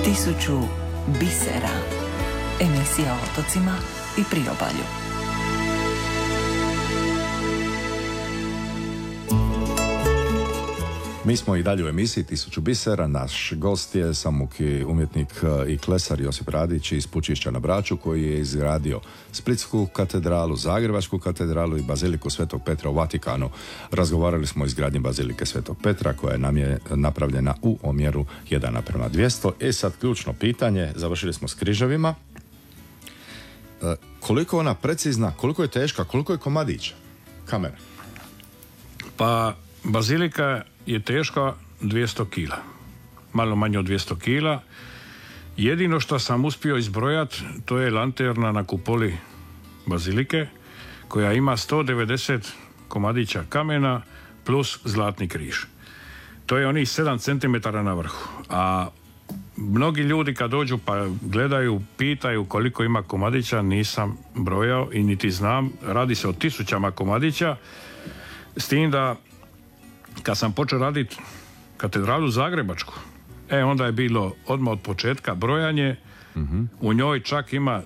1000 bisera. Emisija o otocima i priobalju. Mi smo i dalje u emisiji 1000 bisera. Naš gost je samuki umjetnik i klesar Josip Radić iz Pučišća na Braču, koji je izgradio Splitsku katedralu, Zagrebačku katedralu i Baziliku Svetog Petra u Vatikanu. Razgovarali smo o izgradnji Bazilike Svetog Petra, koja nam je napravljena u omjeru 1:200. Sad ključno pitanje, završili smo s križevima. Koliko je ona precizna, koliko je teška, koliko je komadića kamera? Pa bazilika je teška 200 kila. Malo manje od 200 kila. Jedino što sam uspio izbrojati, to je lanterna na kupoli bazilike, koja ima 190 komadića kamena plus zlatni križ. To je onih 7 cm na vrhu. A mnogi ljudi kad dođu pa gledaju, pitaju koliko ima komadića, nisam brojao i niti znam. Radi se o 1000 komadića, s tim da kad sam počeo raditi katedralu Zagrebačku, onda je bilo odmah od početka brojanje. U njoj čak ima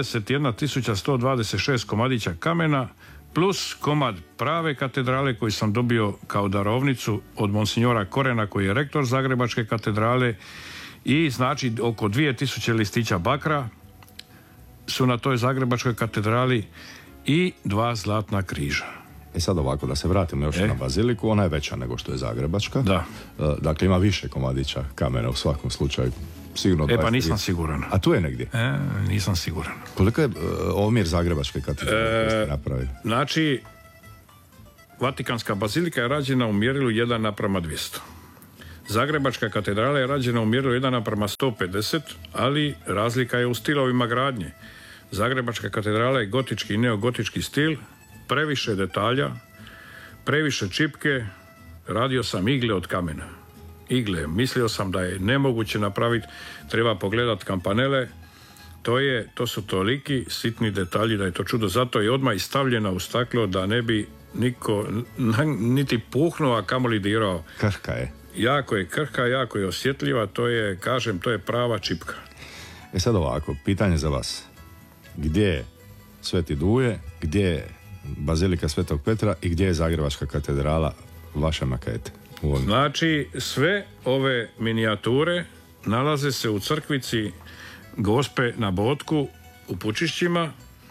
31.126 komadića kamena plus komad prave katedrale koji sam dobio kao darovnicu od monsignora Korena, koji je rektor Zagrebačke katedrale, i znači oko 2000 listića bakra su na toj Zagrebačkoj katedrali i 2 zlatna križa. Sad ovako, da se vratimo još na baziliku, ona je veća nego što je Zagrebačka. Da. Dakle, ima više komadića kamena u svakom slučaju. Sigurno pa nisam siguran. A tu je negdje? Nisam siguran. Koliko je omjer Zagrebačke katedrale koji ste napravili? Znači, Vatikanska bazilika je rađena u mjerilu 1:200. Zagrebačka katedrala je rađena u mjerilu 1:150, ali razlika je u stilovima gradnje. Zagrebačka katedrala je gotički i neogotički stil, previše detalja, previše čipke, radio sam igle od kamena. Igle, mislio sam da je nemoguće napraviti, treba pogledat kampanele, to su toliki sitni detalji da je to čudo, zato je odmah i stavljena u staklo da ne bi niko niti puhnuo, a kamoli dirao. Krhka je. Jako je krhka, jako je osjetljiva, to je prava čipka. Sad ovako, pitanje za vas. Gdje je Sveti Duje, gdje je Bazilika Svetog Petra i gdje je Zagrebačka katedrala, vaše makete? Znači, sve ove minijature nalaze se u crkvici Gospe na Botku u Pučišćima,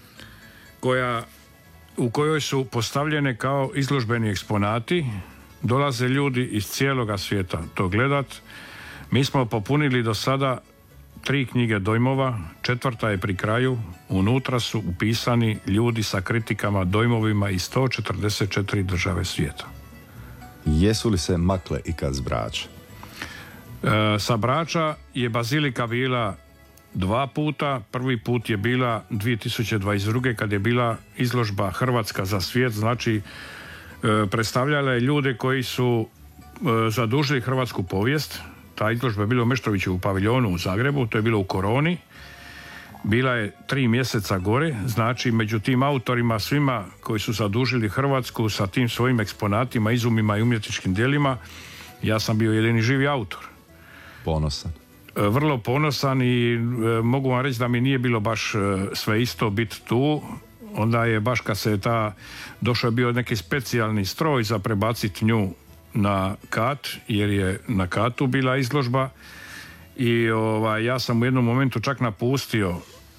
u kojoj su postavljene kao izložbeni eksponati. Dolaze ljudi iz cijeloga svijeta to gledat. Mi smo popunili do sada 3 knjige dojmova, 4. je pri kraju. Unutra su upisani ljudi sa kritikama dojmovima iz 144 države svijeta. Jesu li se makle ikad s Brača? Sa Brača je bazilika bila 2 puta. Prvi put je bila 2022. kad je bila izložba Hrvatska za svijet, znači predstavljala je ljude koji su zadužili hrvatsku povijest. Ta izložba je bila u Meštroviću u paviljonu u Zagrebu, to je bilo u koroni. Bila je 3 mjeseca gore, znači među tim autorima svima koji su zadužili Hrvatsku sa tim svojim eksponatima, izumima i umjetničkim djelima, ja sam bio jedini živi autor. Ponosan. Vrlo ponosan i mogu vam reći da mi nije bilo baš sve isto biti tu. Onda je baš kad se došao je bio neki specijalni stroj za prebaciti nju na kat, jer je na katu bila izložba i ja sam u jednom momentu čak napustio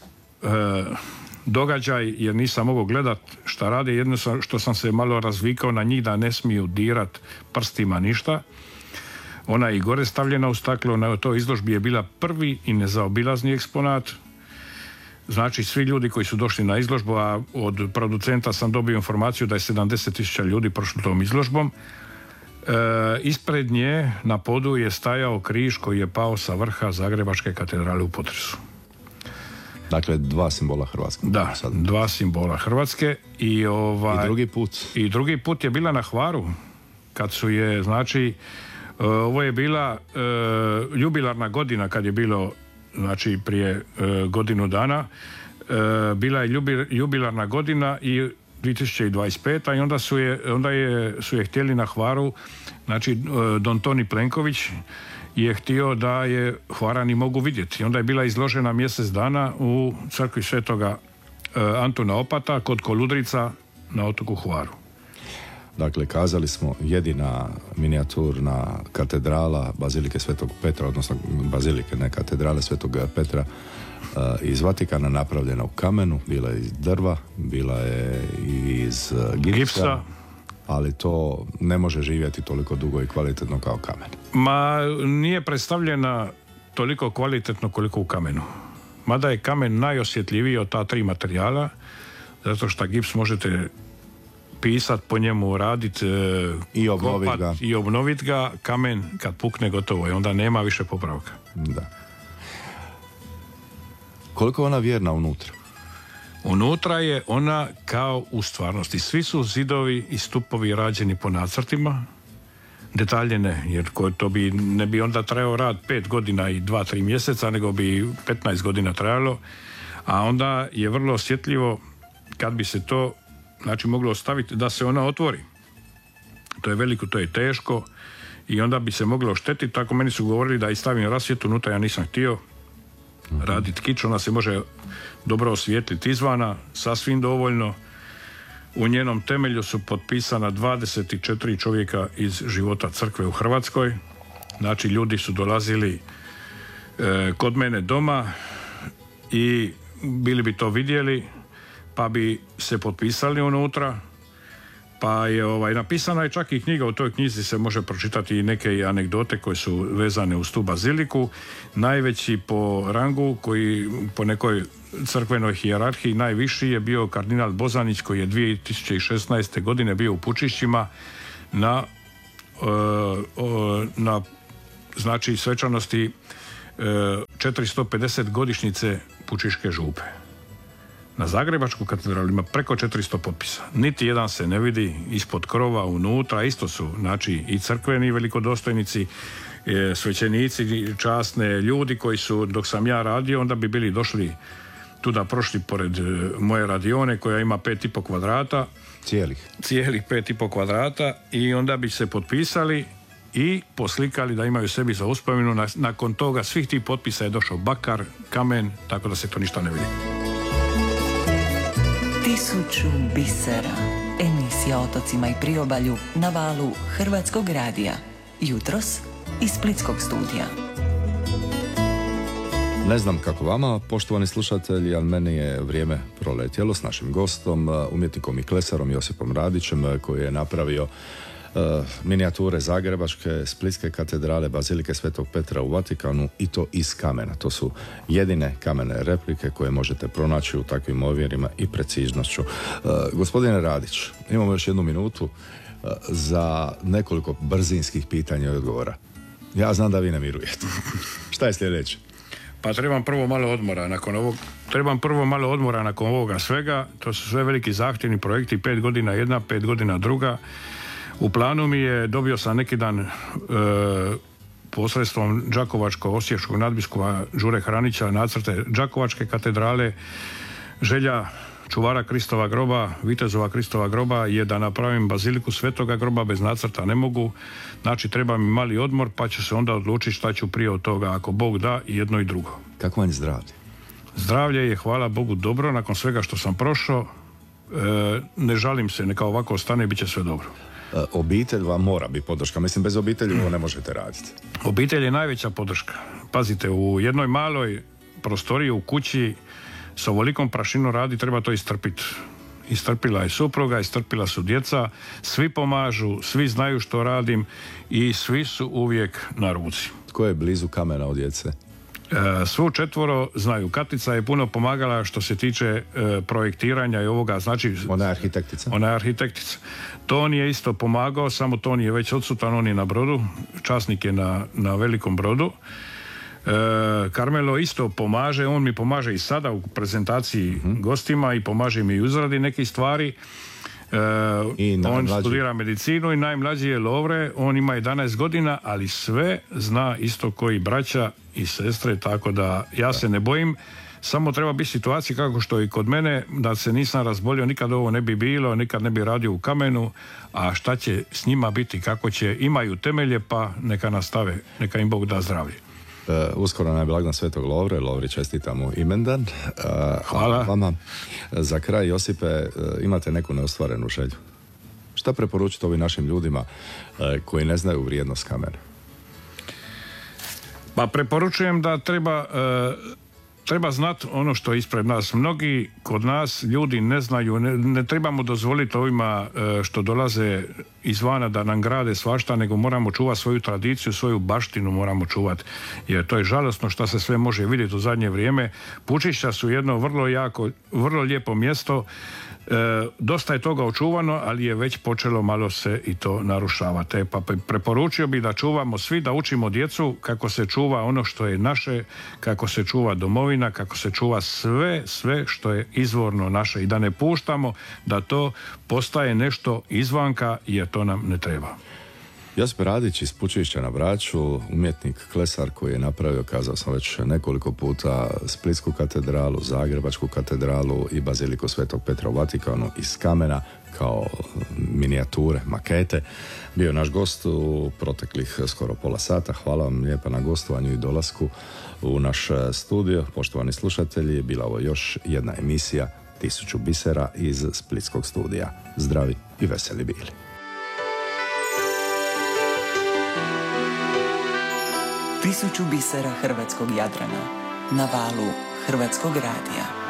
događaj jer nisam mogao gledat šta rade, jedno što sam se malo razvikao na njih da ne smiju dirat prstima ništa. Ona je i gore stavljena u staklo, na toj izložbi je bila prvi i nezaobilazni eksponat. Znači, svi ljudi koji su došli na izložbu, a od producenta sam dobio informaciju da je 70.000 ljudi prošlo tom izložbom. Ispred nje na podu je stajao križ koji je pao sa vrha Zagrebačke katedrale u potresu. Dakle, 2 simbola Hrvatske. Da, 2 simbola Hrvatske i drugi put. I drugi put je bila na Hvaru, kad su je, znači, ovo je bila jubilarna godina kad je bilo, znači prije godinu dana, bila je jubilarna godina i 2025. i onda su je htjeli na Hvaru, znači Don Toni Plenković je htio da je Hvarani mogu vidjeti. Onda je bila izložena mjesec dana u crkvi Svetoga Antuna Opata kod Koludrica na otoku Hvaru. Dakle, kazali smo jedina minijaturna katedrala Bazilike Svetog Petra, odnosno Bazilike, ne katedrale Svetog Petra iz Vatikana, napravljena u kamenu, bila je iz drva, bila je iz gipsa, ali to ne može živjeti toliko dugo i kvalitetno kao kamen. Ma, nije predstavljena toliko kvalitetno koliko u kamenu. Mada je kamen najosjetljiviji od ta tri materijala, zato što gips možete pisat po njemu, raditi i obnoviti ga. Kamen kad pukne gotovo je, onda nema više popravka. Da. Koliko je ona vjerna unutra? Unutra je ona kao u stvarnosti. Svi su zidovi i stupovi rađeni po nacrtima, detalje ne, jer to ne bi onda trajao rad 5 godina i 2-3 mjeseca, nego bi 15 godina trajalo, a onda je vrlo osjetljivo kad bi se to moglo ostaviti da se ona otvori. To je veliko, to je teško i onda bi se moglo oštetiti. Tako meni su govorili da i stavim rasvjetu unutra, ja nisam htio raditi kič, ona se može dobro osvijetliti izvana, sasvim dovoljno. U njenom temelju su potpisana 24 čovjeka iz života crkve u Hrvatskoj. Znači, ljudi su dolazili kod mene doma i bili bi to vidjeli, pa bi se potpisali unutra, pa je napisana je čak i knjiga. U toj knjizi se može pročitati i neke anegdote koje su vezane uz tu baziliku. Najveći po rangu, koji po nekoj crkvenoj hijerarhiji najviši, je bio kardinal Bozanić, koji je 2016. godine bio u Pučišćima na znači svečanosti 450 godišnjice Pučiške župe. Na Zagrebačku katedralu ima preko 400 potpisa. Niti jedan se ne vidi ispod krova, unutra. Isto su, znači, i crkveni velikodostojnici, svećenici, časne ljudi koji su, dok sam ja radio, onda bi bili došli tuda, prošli pored moje radione koja ima 5,5 kvadrata. Cijelih 5,5 kvadrata, i onda bi se potpisali i poslikali da imaju sebi za uspomenu. Nakon toga svih tih potpisa je došao bakar, kamen, tako da se to ništa ne vidi. 1000 bisera. Emisija o otocima i priobalju na valu Hrvatskog radija. Jutros iz splitskog studija. Ne znam kako vama, poštovani slušatelji, ali meni je vrijeme proletjelo s našim gostom, umjetnikom i klesarom Josipom Radićem, koji je napravio minijature Zagrebačke, Splitske katedrale, Bazilike Svetog Petra u Vatikanu, i to iz kamena. To su jedine kamene replike koje možete pronaći u takvim ovjerima i preciznošću. Gospodine Radić, imamo još 1 minutu za nekoliko brzinskih pitanja i odgovora. Ja znam da vi ne mirujete. Šta je sljedeće? Pa trebam prvo malo odmora nakon ovoga svega. To su sve veliki zahtjevni projekti, 5 godina jedna, 5 godina druga. U planu mi je, dobio sam neki dan posredstvom Đakovačko-osječkog nadbiskupa Đure Hranića nacrte Đakovačke katedrale. Želja čuvara Kristova groba, vitezova Kristova groba, je da napravim baziliku Svetoga groba, bez nacrta ne mogu. Znači, treba mi mali odmor, pa ću se onda odlučiti šta ću prije od toga, ako Bog da, i jedno i drugo. Kako vam je zdravlje? Zdravlje je, hvala Bogu, dobro. Nakon svega što sam prošao, ne žalim se, neka ovako ostane i bit će sve dobro. Obitelj vam mora biti podrška. Mislim, bez obitelji ovo ne možete raditi. Obitelj je najveća podrška. Pazite, u jednoj maloj prostoriji u kući s ovolikom prašinom radi, treba to istrpiti. Istrpila je supruga, istrpila su djeca, svi pomažu, svi znaju što radim i svi su uvijek na ruci. Tko je blizu kamena od djece? Svu 4 znaju. Katica je puno pomagala što se tiče projektiranja i ovoga, znači... Ona je arhitektica? Ona je arhitektica. Toni je isto pomagao, samo Toni je već odsutan, on je na brodu, časnik je na velikom brodu. Karmelo isto pomaže, on mi pomaže i sada u prezentaciji gostima i pomaže mi u izradi nekih stvari. On studira medicinu i najmlađi je Lovre, on ima 11 godina, ali sve zna isto koji braća i sestre, tako da ja se ne bojim. Samo treba biti situacija kako što i kod mene, da se nisam razbolio, nikad ovo ne bi bilo, nikad ne bi radio u kamenu, a šta će s njima biti, kako će, imaju temelje, pa neka nastave, neka im Bog da zdravlje. Uskoro nam je blagdan Svetog Lovre. Lovri, čestitamo imendan. Hvala vama. Za kraj, Josipe, imate neku neostvarenu želju? Šta preporučite ovim našim ljudima koji ne znaju vrijednost kamena? Pa preporučujem da treba znati ono što je ispred nas. Mnogi kod nas ljudi ne znaju, ne trebamo dozvoliti ovima što dolaze izvana da nam grade svašta, nego moramo čuvati svoju tradiciju, svoju baštinu moramo čuvati. Jer to je žalosno što se sve može vidjeti u zadnje vrijeme. Pučišća su jedno vrlo lijepo mjesto. Dosta je toga očuvano, ali je već počelo malo se i to narušavati. Pa preporučio bih da čuvamo svi, da učimo djecu kako se čuva ono što je naše, kako se čuva domovina, kako se čuva sve što je izvorno naše i da ne puštamo da to postaje nešto izvanka, jer to nam ne treba. Josip Radić iz Pučišća na Braču, umjetnik, klesar koji je napravio, kazao sam već nekoliko puta, Splitsku katedralu, Zagrebačku katedralu i Baziliku Svetog Petra u Vatikanu iz kamena kao minijature, makete. Bio je naš gost u proteklih skoro pola sata. Hvala vam lijepa na gostovanju i dolasku u naš studio. Poštovani slušatelji, bila ovo još jedna emisija 1000 bisera iz Splitskog studija. Zdravi i veseli bili. 1000 bisera hrvatskog Jadrana na valu Hrvatskog radija.